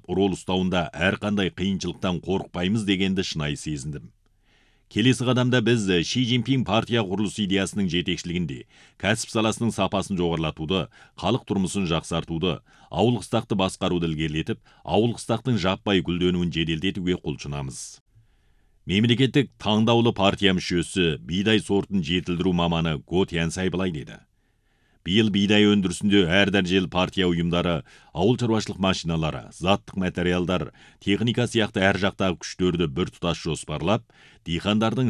алып рол ұстауында әрқандай қиыншылықтан қорықпаймыз дегенді шынайы сезіндім. Келесі қадамда біз Ши Цзиньпин партия құрылыс идеясының жетекшілігінде кәсіп саласының сапасын жоғарлатуды, халық тұрмысын жақсартуды, ауыл қыстақты басқаруды ілгерілетіп, ауыл қыстақтың жаппай гүлденуін жеделдетуге құлшынамыз. Мемлекеттік таңдаулы партия мүшесі, бидай сортын жетілдіру маманы Го Тянсай былай деді. Биыл бидай өндірісінде әр дәрежелі партия ұйымдары, ауыл шаруашылық машиналары, заттық материалдар, техника сияқты әр жақтағы күштерді бір тұтас жоспарлап, диқандардың